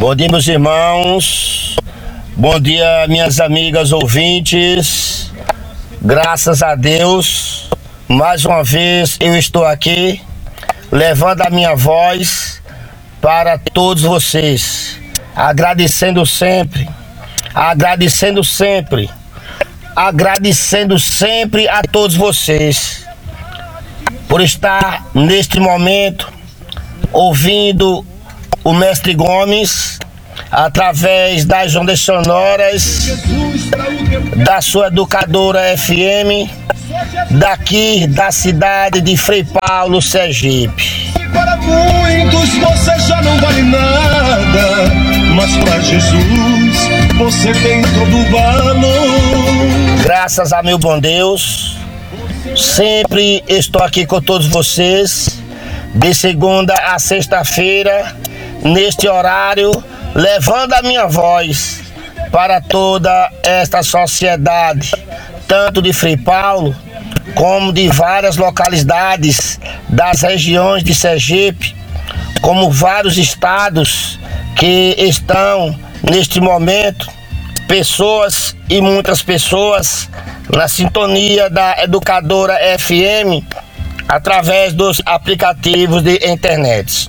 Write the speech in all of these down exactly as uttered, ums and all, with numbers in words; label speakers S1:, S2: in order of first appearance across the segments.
S1: Bom dia, meus irmãos. Bom dia, minhas amigas ouvintes. Graças a Deus, mais uma vez eu estou aqui, levando a minha voz para todos vocês, agradecendo sempre, agradecendo sempre, agradecendo sempre a todos vocês por estar neste momento ouvindo o Mestre Gomes através das ondas sonoras da sua educadora F M daqui da cidade de Frei Paulo, Sergipe.
S2: Para muitos você já não vale nada, mas para Jesus você tem todo o valor.
S1: Graças a meu bom Deus, sempre estou aqui com todos vocês, de segunda a sexta-feira, neste horário, levando a minha voz para toda esta sociedade, tanto de Frei Paulo, como de várias localidades das regiões de Sergipe, como vários estados que estão neste momento, pessoas e muitas pessoas na sintonia da educadora F M através dos aplicativos de internet.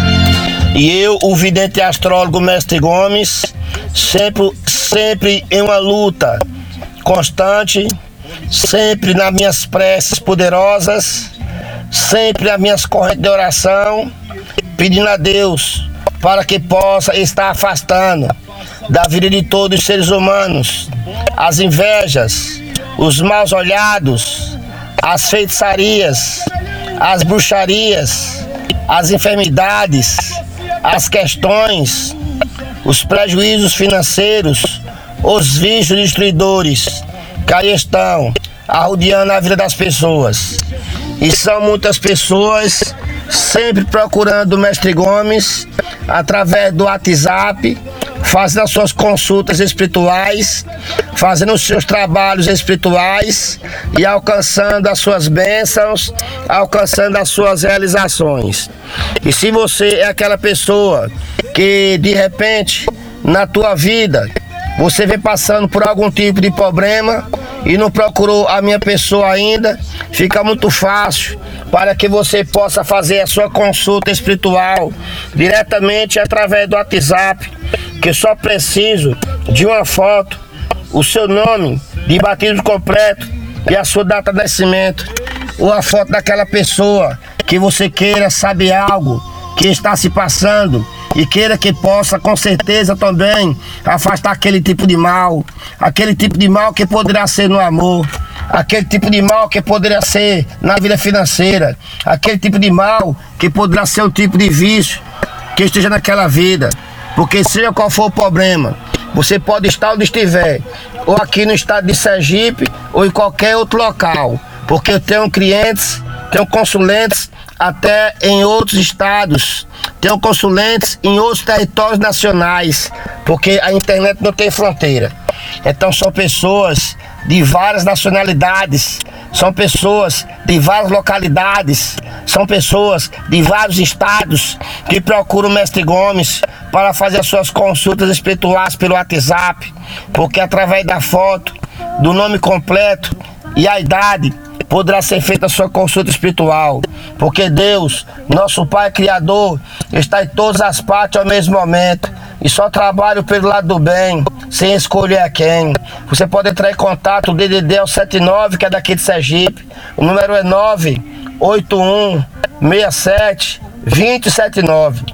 S1: E eu, o vidente astrólogo Mestre Gomes, sempre, sempre em uma luta constante, sempre nas minhas preces poderosas, sempre nas minhas correntes de oração, pedindo a Deus para que possa estar afastando da vida de todos os seres humanos as invejas, os maus olhados, as feitiçarias, as bruxarias, as enfermidades, as questões, os prejuízos financeiros, os vícios destruidores que aí estão arrodeando a vida das pessoas. E são muitas pessoas sempre procurando o Mestre Gomes através do WhatsApp, fazendo as suas consultas espirituais, fazendo os seus trabalhos espirituais e alcançando as suas bênçãos, alcançando as suas realizações. E se você é aquela pessoa que de repente na tua vida você vem passando por algum tipo de problema e não procurou a minha pessoa ainda, fica muito fácil para que você possa fazer a sua consulta espiritual diretamente através do WhatsApp, que só preciso de uma foto, o seu nome de batismo completo e a sua data de nascimento, ou a foto daquela pessoa que você queira saber algo que está se passando e queira que possa com certeza também afastar aquele tipo de mal, aquele tipo de mal que poderá ser no amor, aquele tipo de mal que poderia ser na vida financeira, aquele tipo de mal que poderá ser um tipo de vício que esteja naquela vida. Porque seja qual for o problema, você pode estar onde estiver, ou aqui no estado de Sergipe, ou em qualquer outro local, porque eu tenho clientes, tenho consulentes até em outros estados, tenho consulentes em outros territórios nacionais, porque a internet não tem fronteira. Então são pessoas de várias nacionalidades, são pessoas de várias localidades, são pessoas de vários estados que procuram o Mestre Gomes para fazer as suas consultas espirituais pelo WhatsApp, porque através da foto, do nome completo e a idade, poderá ser feita a sua consulta espiritual, porque Deus, nosso Pai Criador, está em todas as partes ao mesmo momento e só trabalha pelo lado do bem, sem escolher a quem. Você pode entrar em contato, o D D D é o setenta e nove, que é daqui de Sergipe, o número é nove oito um seis sete dois zero sete nove,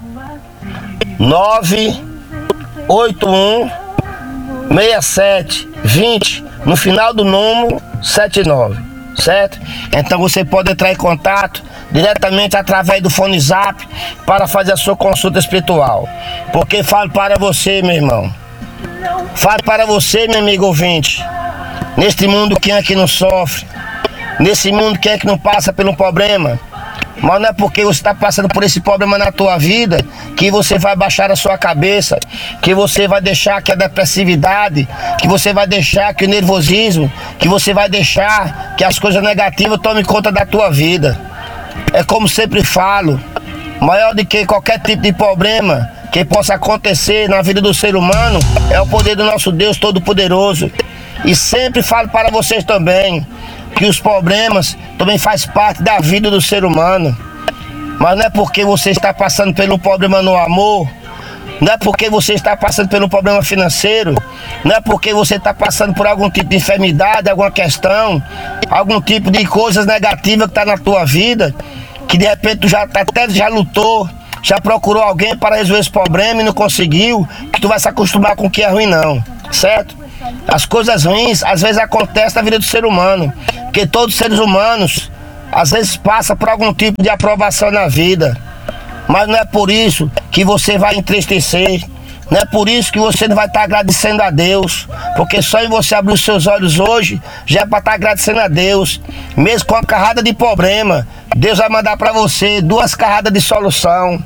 S1: nove oito um seis sete dois zero, no final do número setenta e nove. Certo? Então você pode entrar em contato diretamente através do fone Zap para fazer a sua consulta espiritual. Porque falo para você, meu irmão, falo para você, meu amigo ouvinte, neste mundo quem é que não sofre, nesse mundo quem é que não passa por um problema, mas não é porque você está passando por esse problema na tua vida que você vai baixar a sua cabeça, que você vai deixar que a depressividade, que você vai deixar que o nervosismo, que você vai deixar que as coisas negativas tomem conta da tua vida. É como sempre falo, maior do que qualquer tipo de problema que possa acontecer na vida do ser humano é o poder do nosso Deus Todo-Poderoso. E sempre falo para vocês também que os problemas também faz parte da vida do ser humano. Mas não é porque você está passando pelo problema no amor, não é porque você está passando pelo problema financeiro, não é porque você está passando por algum tipo de enfermidade, alguma questão, algum tipo de coisas negativas que está na tua vida, que de repente tu já até já lutou, já procurou alguém para resolver esse problema e não conseguiu, que tu vai se acostumar com o que é ruim, não, certo? As coisas ruins às vezes acontecem na vida do ser humano, porque todos os seres humanos às vezes passam por algum tipo de aprovação na vida. Mas não é por isso que você vai entristecer, não é por isso que você não vai estar agradecendo a Deus, porque só em você abrir os seus olhos hoje já é para estar agradecendo a Deus. Mesmo com uma carrada de problema, Deus vai mandar para você duas carradas de solução.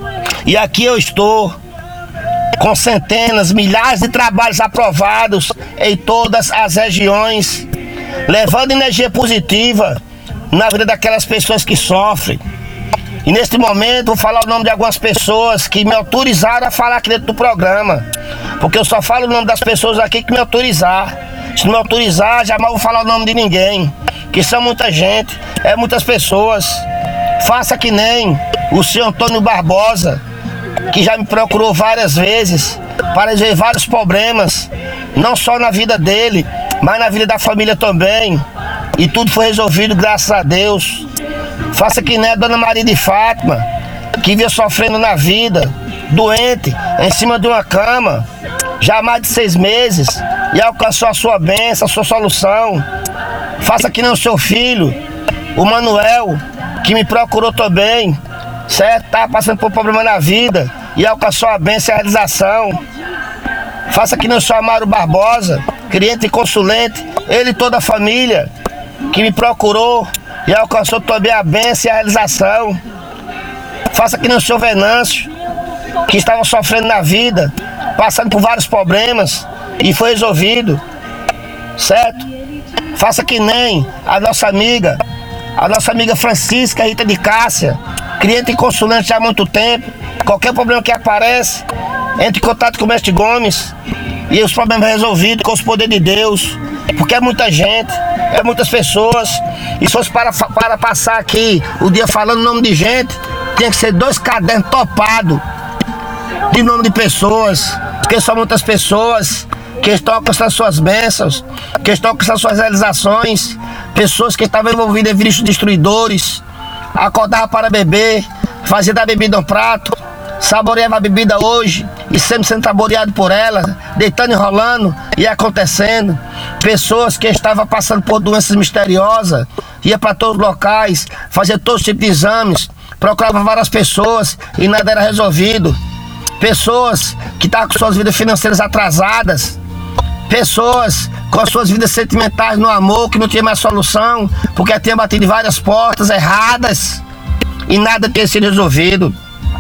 S1: E aqui eu estou com centenas, milhares de trabalhos aprovados em todas as regiões, levando energia positiva na vida daquelas pessoas que sofrem. E neste momento vou falar o nome de algumas pessoas que me autorizaram a falar aqui dentro do programa, porque eu só falo o nome das pessoas aqui que me autorizar. Se não me autorizar, jamais vou falar o nome de ninguém, que são muita gente, é muitas pessoas. Faça que nem o senhor Antônio Barbosa, que já me procurou várias vezes para resolver vários problemas, não só na vida dele, mas na vida da família também, e tudo foi resolvido graças a Deus. Faça que nem a Dona Maria de Fátima, que vinha sofrendo na vida, doente, em cima de uma cama, já há mais de seis meses, e alcançou a sua bênção, a sua solução. Faça que nem o seu filho, o Manuel, que me procurou também, certo? Estava passando por problema na vida e alcançou a bênção e a realização. Faça que nem o seu Amaro Barbosa, cliente e consulente, ele e toda a família, que me procurou e alcançou também a bênção e a realização. Faça que nem o seu Venâncio, que estava sofrendo na vida, passando por vários problemas e foi resolvido, certo? Faça que nem a nossa amiga, a nossa amiga Francisca Rita de Cássia, cliente e consulente já há muito tempo. Qualquer problema que aparece, entre em contato com o Mestre Gomes e os problemas resolvidos com os poderes de Deus, porque é muita gente, é muitas pessoas. E se fosse para, para passar aqui o dia falando o nome de gente, tem que ser dois cadernos topados de nome de pessoas, porque são muitas pessoas que estão alcançando suas bênçãos, que estão alcançando suas realizações, pessoas que estavam envolvidas em vícios destruidores, acordavam para beber, fazia da bebida um prato, saboreava a bebida hoje e sempre sendo saboreado por ela, deitando e rolando e acontecendo. Pessoas que estavam passando por doenças misteriosas, ia para todos os locais, fazia todo tipo de exames, procurava várias pessoas e nada era resolvido. Pessoas que estavam com suas vidas financeiras atrasadas, pessoas com as suas vidas sentimentais no amor, que não tinha mais solução, porque tinha batido em várias portas erradas e nada tinha sido resolvido.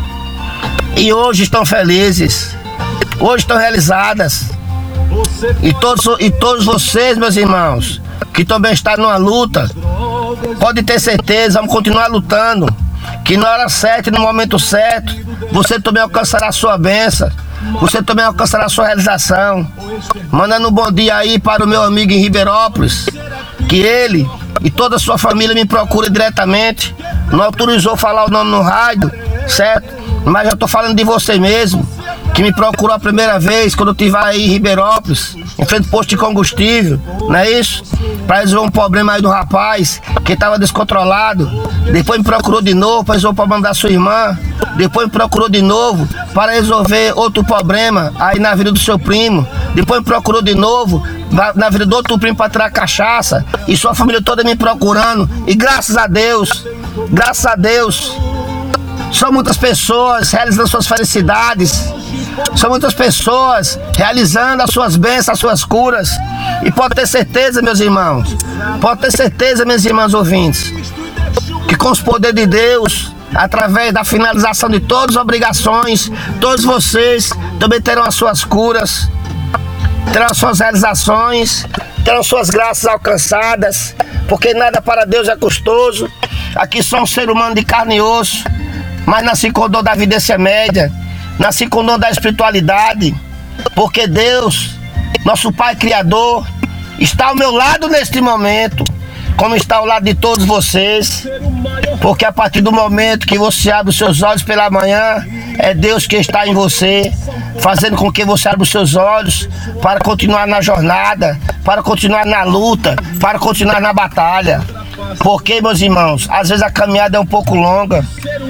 S1: E hoje estão felizes, hoje estão realizadas. E todos, e todos vocês, meus irmãos, que também estão numa luta, podem ter certeza, vamos continuar lutando, que na hora certa e no momento certo, você também alcançará a sua bênção, você também alcançará a sua realização. Mandando um bom dia aí para o meu amigo em Ribeirópolis, que ele e toda a sua família me procura diretamente. Não autorizou falar o nome no rádio, certo? Mas já estou falando de você mesmo, que me procurou a primeira vez quando eu estive aí em Ribeirópolis, em frente ao posto de combustível, não é isso? Para resolver um problema aí do rapaz que estava descontrolado. Depois me procurou de novo para resolver o problema da sua irmã. Depois me procurou de novo para resolver outro problema aí na vida do seu primo. Depois me procurou de novo na, na vida do outro primo para tirar cachaça. E sua família toda me procurando. E graças a Deus, graças a Deus, são muitas pessoas realizando suas felicidades. São muitas pessoas realizando as suas bênçãos, as suas curas. E pode ter certeza, meus irmãos, pode ter certeza, minhas irmãs ouvintes, que com os poderes de Deus, através da finalização de todas as obrigações, todos vocês também terão as suas curas, terão as suas realizações, terão suas graças alcançadas, porque nada para Deus é custoso. Aqui sou um ser humano de carne e osso, mas nasci com dor da vidência média. nasci com o dom da espiritualidade, porque Deus, nosso Pai Criador, está ao meu lado neste momento, como está ao lado de todos vocês, porque a partir do momento que você abre os seus olhos pela manhã, é Deus que está em você, fazendo com que você abra os seus olhos para continuar na jornada, para continuar na luta, para continuar na batalha. Porque, meus irmãos, às vezes a caminhada é um pouco longa,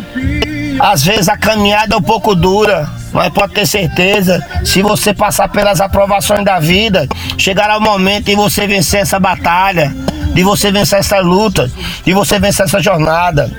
S1: às vezes a caminhada é um pouco dura, mas pode ter certeza, se você passar pelas aprovações da vida, chegará o momento de você vencer essa batalha, de você vencer essa luta, de você vencer essa jornada.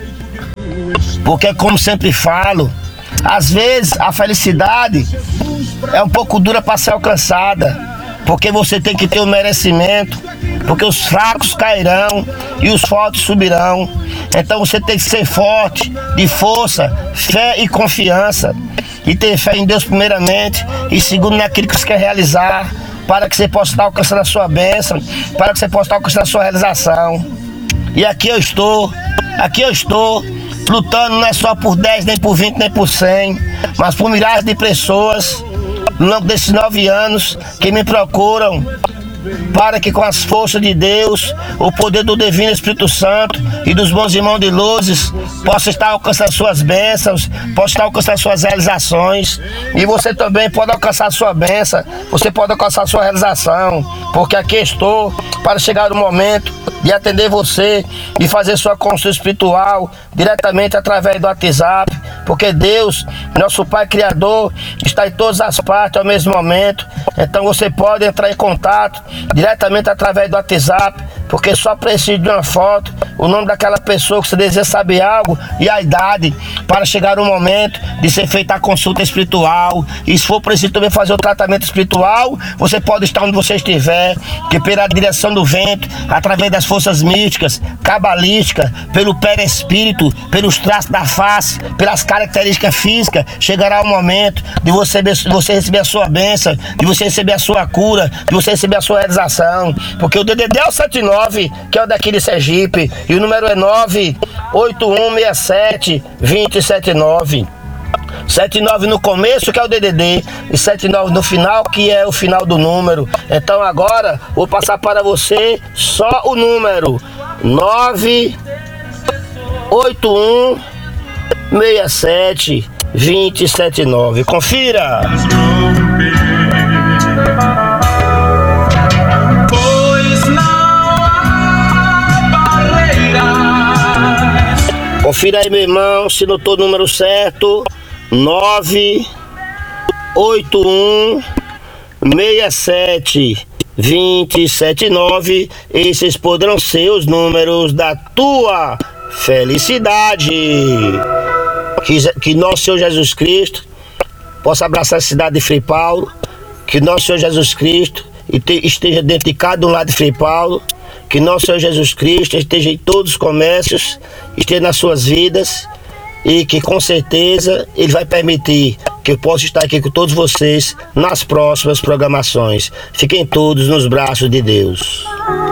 S1: Porque, como sempre falo, às vezes a felicidade é um pouco dura para ser alcançada, porque você tem que ter o merecimento, porque os fracos cairão e os fortes subirão. Então você tem que ser forte, de força, fé e confiança, e ter fé em Deus primeiramente, e segundo naquilo que você quer realizar, para que você possa estar alcançando a sua bênção, para que você possa estar alcançando a sua realização. E aqui eu estou, aqui eu estou, lutando não é só por dez, nem por vinte, nem por cem, mas por milhares de pessoas, no longo desses nove anos, que me procuram, para que com as forças de Deus, o poder do Divino Espírito Santo e dos bons irmãos de luzes, possa estar alcançando suas bênçãos, possa estar alcançando suas realizações. E você também pode alcançar a sua bênção, você pode alcançar a sua realização, porque aqui estou para chegar o momento de atender você e fazer sua consulta espiritual diretamente através do WhatsApp, porque Deus, nosso Pai Criador, está em todas as partes ao mesmo momento. Então você pode entrar em contato diretamente através do WhatsApp, porque só precisa de uma foto, o nome daquela pessoa que você deseja saber algo e a idade, para chegar o momento de ser feita a consulta espiritual. E se for preciso também fazer o tratamento espiritual, você pode estar onde você estiver, que pela direção do vento, através das forças místicas, cabalísticas, pelo perispírito, pelos traços da face, pelas características físicas, chegará o momento de você, de você receber a sua bênção, de você receber a sua cura, de você receber a sua realização. Porque o D D D é o setenta e nove, que é o daqui de Sergipe, e o número é nove oito um seis sete, dois zero sete nove. setenta e nove no começo, que é o D D D, e setenta e nove no final, que é o final do número. Então agora vou passar para você só o número nove oito um seis sete, dois zero sete nove. Confira! Confira aí, meu irmão, se notou o número certo. nove oito um seis sete, dois sete nove. Esses poderão ser os números da tua felicidade. Que, que nosso Senhor Jesus Cristo possa abraçar a cidade de Frei Paulo, que nosso Senhor Jesus Cristo esteja dentro de cada um lado de Frei Paulo, que nosso Senhor Jesus Cristo esteja em todos os comércios, esteja nas suas vidas, e que com certeza Ele vai permitir que eu possa estar aqui com todos vocês nas próximas programações. Fiquem todos nos braços de Deus.